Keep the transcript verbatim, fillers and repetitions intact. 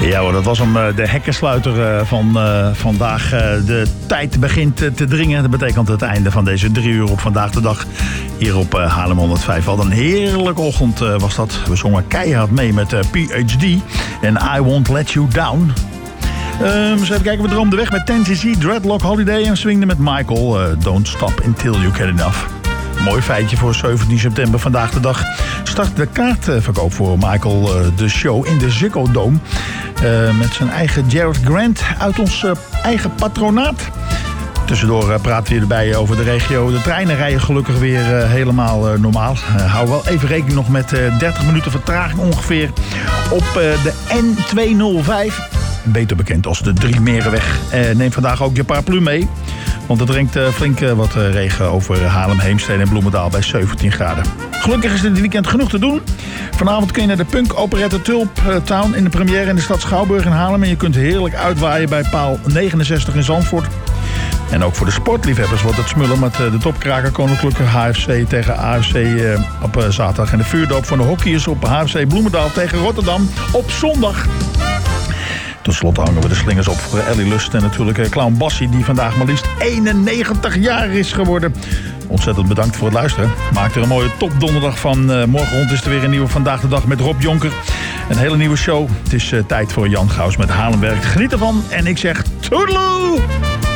Ja hoor, dat was hem, de hekkensluiter van uh, vandaag. Uh, de tijd begint te dringen. Dat betekent het einde van deze drie uur op Vandaag de Dag. Hier op uh, Haarlem honderdvijf. Wat een heerlijke ochtend uh, was dat. We zongen keihard mee met uh, P H D en I Won't Let You Down. Um, eens even kijken, we droomden weg met ten cc, Dreadlock Holiday en swingden met Michael. Uh, Don't Stop Until You Get Enough. Mooi feitje voor zeventien september, Vandaag de Dag. Start de kaartverkoop voor Michael uh, de show in de Ziggo Dome. Uh, met zijn eigen Jared Grant uit ons uh, eigen patronaat. Tussendoor uh, praten we erbij over de regio. De treinen rijden gelukkig weer uh, helemaal uh, normaal. Uh, hou wel even rekening nog met uh, dertig minuten vertraging ongeveer op uh, de N tweehonderdvijf. Beter bekend als de Drie Merenweg. Uh, neem vandaag ook je paraplu mee. Want het dringt uh, flink uh, wat uh, regen over Haarlem, Heemstede en Bloemendaal bij zeventien graden. Gelukkig is dit weekend genoeg te doen. Vanavond kun je naar de punk operette Tulp uh, Town in de première in de stad Schouwburg in Haarlem. En je kunt heerlijk uitwaaien bij paal negenenzestig in Zandvoort. En ook voor de sportliefhebbers wordt het smullen met uh, de topkraker Koninklijke H F C tegen A F C uh, op uh, zaterdag. En de vuurdoop van de hockeyers op H F C Bloemendaal tegen Rotterdam op zondag. Tot slot hangen we de slingers op voor Ellie Lust en natuurlijk Clown Bassie, die vandaag maar liefst eenennegentig jaar is geworden. Ontzettend bedankt voor het luisteren. Maak er een mooie topdonderdag van. Uh, morgen is er weer een nieuwe Vandaag de Dag met Rob Jonker. Een hele nieuwe show. Het is uh, tijd voor Jan Gauws met Haarlemwerk. Geniet ervan en ik zeg toedeloe!